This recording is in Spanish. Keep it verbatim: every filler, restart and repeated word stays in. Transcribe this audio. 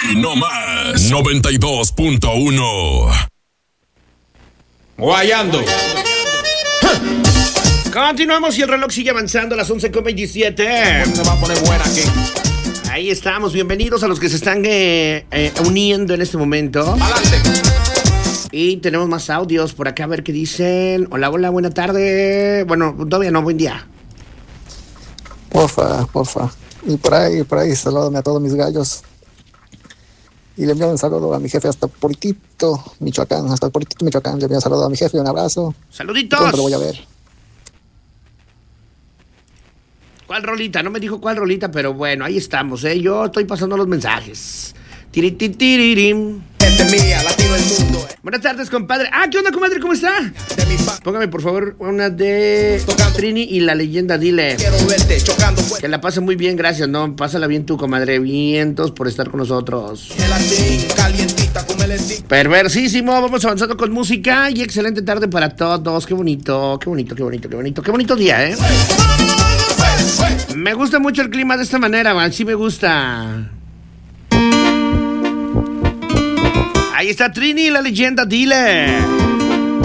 Aquí nomás, noventa y dos punto uno. Guayando. Continuamos y el reloj sigue avanzando a las once con veintisiete. Se va a poner buena aquí. Ahí estamos, bienvenidos a los que se están eh, eh, uniendo en este momento. Adelante. Y tenemos más audios por acá, a ver qué dicen. Hola, hola, buena tarde. Bueno, todavía no, buen día. Porfa, porfa. Y por ahí, por ahí, salúdame a todos mis gallos. Y le envío un saludo a mi jefe hasta Puritito, Michoacán. Hasta Puritito, Michoacán. Le envío un saludo a mi jefe, un abrazo. ¡Saluditos! Pronto lo voy a ver. ¿Cuál rolita? No me dijo cuál rolita, pero bueno, ahí estamos, ¿eh? Yo estoy pasando los mensajes. Tirititiririm. Gente mía, latino el mundo. Buenas tardes, compadre. Ah, ¿qué onda, comadre? ¿Cómo está? De mi pa- Póngame, por favor, una de Tocando. Trini y la leyenda, dile. Quiero verte chocando fuerte. Que la pase muy bien, gracias, ¿no? Pásala bien tú, comadre. Vientos por estar con nosotros. El latín, calientita, con melecito. Perversísimo, vamos avanzando con música y excelente tarde para todos. Qué bonito, qué bonito, qué bonito, qué bonito, qué bonito día, ¿eh? Me gusta mucho el clima de esta manera, man. Sí me gusta. Ahí está Trini, la leyenda, dile.